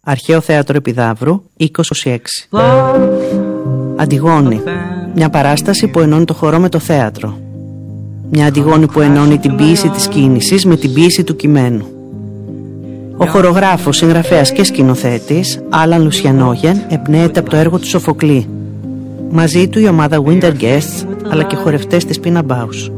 Αρχαίο Θέατρο Επιδαύρου, 2026. Αντιγόνη. Μια παράσταση που ενώνει το χορό με το θέατρο. Μια Αντιγόνη που ενώνει την ποίηση της κίνησης με την ποίηση του κειμένου. Ο χορογράφος, συγγραφέας και σκηνοθέτης Άλαν Λουσιανόγεν εμπνέεται από το έργο του Σοφοκλή. Μαζί του η ομάδα Winter Guests αλλά και χορευτές της Πίνα Μπάους.